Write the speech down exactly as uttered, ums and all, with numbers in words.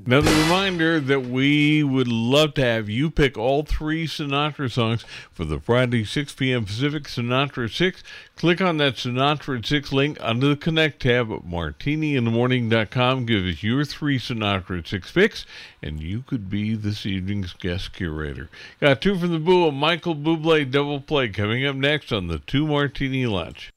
Another reminder that we would love to have you pick all three Sinatra songs for the Friday six p.m. Pacific Sinatra at six. Click on that Sinatra at six link under the Connect tab at martini in the morning dot com. Give us your three Sinatra at six picks, and you could be this evening's guest curator. Got two from the Boo, a Michael Bublé double play coming up next on the Two Martini Lunch.